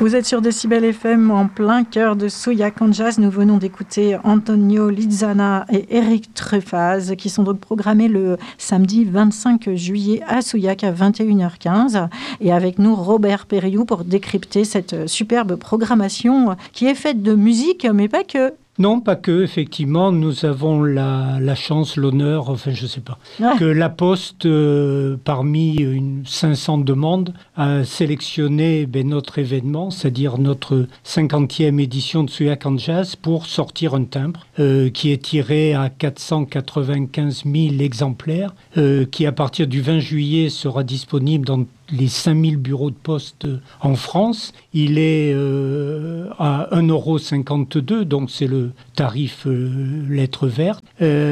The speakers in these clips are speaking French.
Vous êtes sur Décibel FM en plein cœur de Souillac en jazz. Nous venons d'écouter Antonio Lizana et Eric Truffaz qui sont donc programmés le samedi 25 juillet à Souillac à 21h15. Et avec nous, Robert Perriou pour décrypter cette superbe programmation qui est faite de musique, mais pas que. Non, pas que. Effectivement, nous avons la chance, l'honneur, enfin je ne sais pas, que la Poste, parmi 500 demandes, a sélectionné notre événement, c'est-à-dire notre 50e édition de Souillac en jazz, pour sortir un timbre qui est tiré à 495 000 exemplaires, qui à partir du 20 juillet sera disponible dans les 5000 bureaux de poste en France. Il est à 1,52 €, donc c'est le tarif lettre verte.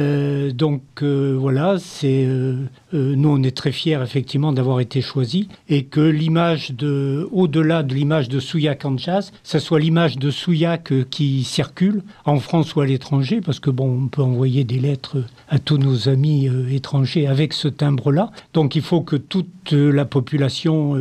Voilà, nous on est très fiers effectivement d'avoir été choisis et que au-delà de l'image de Souillac en jazz, ça soit l'image de Souillac qui circule en France ou à l'étranger, parce que on peut envoyer des lettres à tous nos amis étrangers avec ce timbre-là. Donc il faut que toute la population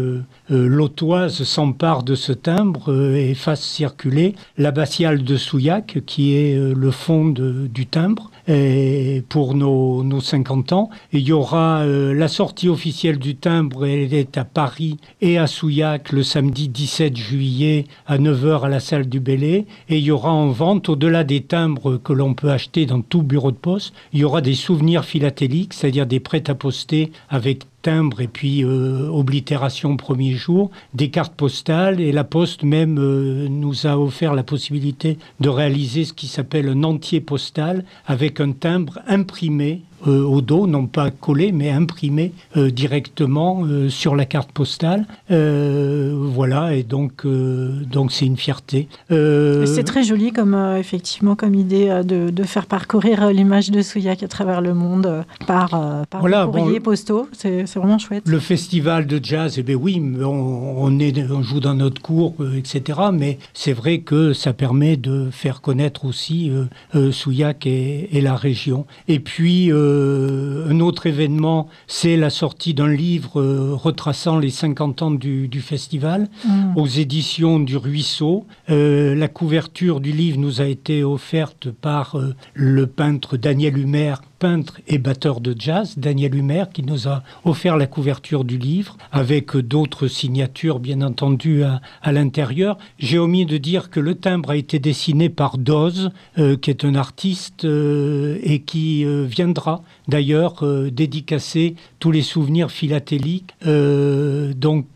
lotoise s'empare de ce timbre et fasse circuler l'abbatiale de Souillac, qui est le fond du timbre, et pour nos 50 ans. Et il y aura la sortie officielle du timbre, elle est à Paris et à Souillac le samedi 17 juillet à 9h à la salle du Bellay. Et il y aura en vente, au-delà des timbres que l'on peut acheter dans tout bureau de poste, il y aura des souvenirs philatéliques, c'est-à-dire des prêt-à-poster avec timbre et puis oblitération premier jour, des cartes postales, et la Poste même nous a offert la possibilité de réaliser ce qui s'appelle un entier postal avec un timbre imprimé au dos, non pas collé, mais imprimé directement sur la carte postale. Voilà, et donc c'est une fierté. C'est très joli effectivement comme idée de faire parcourir l'image de Souillac à travers le monde par courrier postaux. C'est vraiment chouette. Le festival de jazz, oui, on joue dans notre cour, etc. Mais c'est vrai que ça permet de faire connaître aussi Souillac et la région. Et puis un autre événement, c'est la sortie d'un livre retraçant les 50 ans du festival aux éditions du Ruisseau. La couverture du livre nous a été offerte par le peintre Daniel Humer, peintre et batteur de jazz, Daniel Humer, qui nous a offert la couverture du livre, avec d'autres signatures, bien entendu, à l'intérieur. J'ai omis de dire que le timbre a été dessiné par Doz, qui est un artiste et qui viendra d'ailleurs dédicacer tous les souvenirs philatéliques le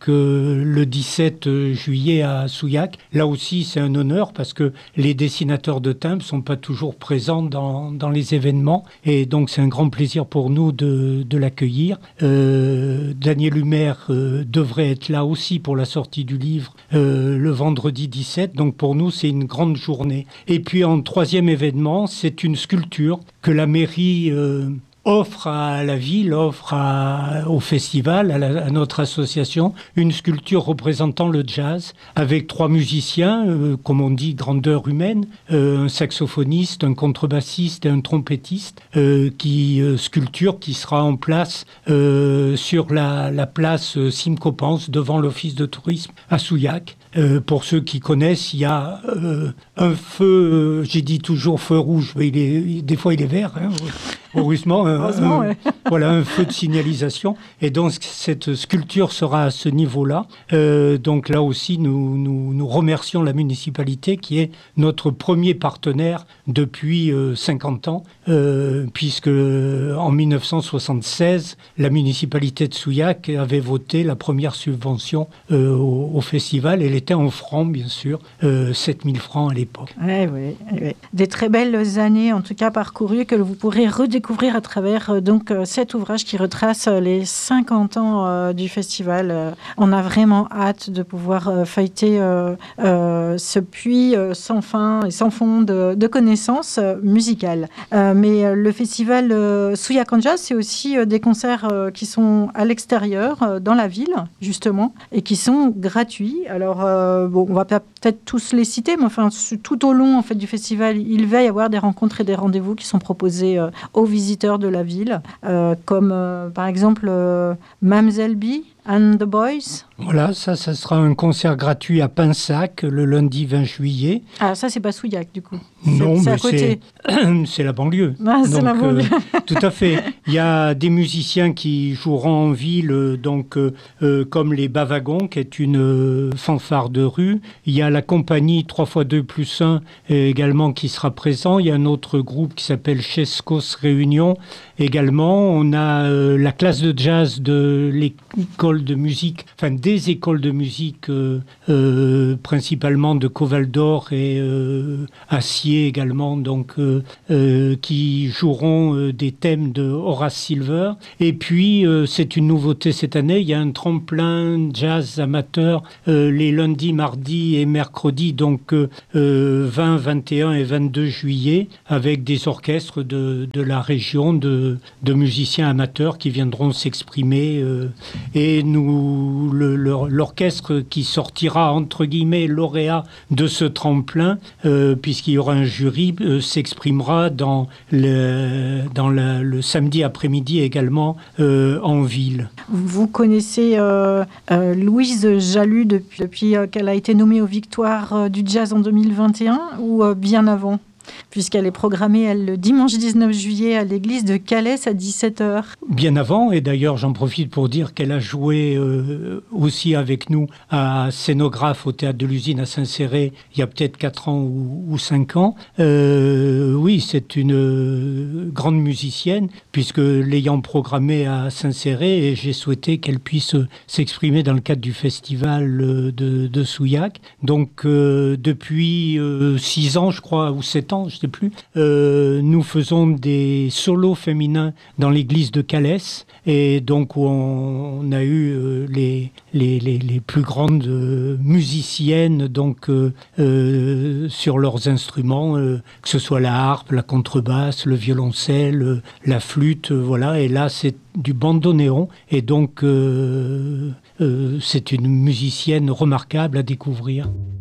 17 juillet à Souillac. Là aussi, c'est un honneur parce que les dessinateurs de timbres ne sont pas toujours présents dans les événements, et donc c'est un grand plaisir pour nous de l'accueillir. Daniel Humer devrait être là aussi pour la sortie du livre le vendredi 17, donc pour nous c'est une grande journée. Et puis en troisième événement, c'est une sculpture que la mairie offre à la ville, au festival, à notre association, une sculpture représentant le jazz avec 3 musiciens, comme on dit, grandeur humaine, un saxophoniste, un contrebassiste et un trompettiste, sculpture qui sera en place sur la place Simcopance devant l'office de tourisme à Souillac. Pour ceux qui connaissent, il y a un feu, j'ai dit toujours feu rouge, mais des fois il est vert, heureusement, voilà, un feu de signalisation. Et donc cette sculpture sera à ce niveau-là. Donc là aussi, nous remercions la municipalité qui est notre premier partenaire depuis 50 ans, puisque en 1976, la municipalité de Souillac avait voté la première subvention au festival. Elle était en francs, bien sûr, 7 000 francs à l'époque. Oui. Des très belles années, en tout cas parcourues, que vous pourrez redécouvrir à travers cet ouvrage qui retrace les 50 ans du festival. On a vraiment hâte de pouvoir feuilleter ce puits sans fin et sans fond de connaissances musicales. Mais le festival Souillac en jazz, c'est aussi des concerts qui sont à l'extérieur, dans la ville, justement, et qui sont gratuits. Alors, on va peut-être tous les citer, mais enfin, tout au long du festival, il va y avoir des rencontres et des rendez-vous qui sont proposés aux visiteurs de la ville, comme par exemple Mamzelle B, and the Boys. Voilà, ça sera un concert gratuit à Pinsac le lundi 20 juillet. Ah, ça, c'est pas Souillac, du coup. Non, c'est mais à côté. c'est la banlieue. Ah, c'est Donc, la banlieue. tout à fait. Il y a des musiciens qui joueront en ville, comme les Bavagons, qui est une fanfare de rue. Il y a la compagnie 3x2+1 également qui sera présent. Il y a un autre groupe qui s'appelle Chescos Réunion également. On a la classe de jazz de l'école de musique, enfin des écoles de musique, principalement de Coval-d'Or et Acier également, donc qui joueront des thèmes de Horace Silver. Et puis c'est une nouveauté cette année, il y a un tremplin jazz amateur les lundis, mardis et mercredis, donc 20, 21 et 22 juillet, avec des orchestres de la région, de musiciens amateurs qui viendront s'exprimer. Et l'orchestre qui sortira, entre guillemets, lauréat de ce tremplin, puisqu'il y aura un jury, s'exprimera dans le samedi après-midi également en ville. Vous connaissez Louise Jalut depuis qu'elle a été nommée aux Victoires du Jazz en 2021 ou bien avant ? Puisqu'elle est programmée, elle, le dimanche 19 juillet à l'église de Calais à 17h. Bien avant, et d'ailleurs j'en profite pour dire qu'elle a joué aussi avec nous à scénographe au Théâtre de l'Usine à Saint-Céré il y a peut-être 4 ans ou 5 ans. Oui, c'est une grande musicienne, puisque l'ayant programmée à Saint-Céré, et j'ai souhaité qu'elle puisse s'exprimer dans le cadre du festival de Souillac. Donc depuis 6 ans, je crois, ou 7 ans, je ne sais plus, nous faisons des solos féminins dans l'église de Calais, et donc où on a eu les plus grandes musiciennes donc sur leurs instruments, que ce soit la harpe, la contrebasse, le violoncelle, la flûte, voilà. Et là c'est du bandoneon, et donc c'est une musicienne remarquable à découvrir.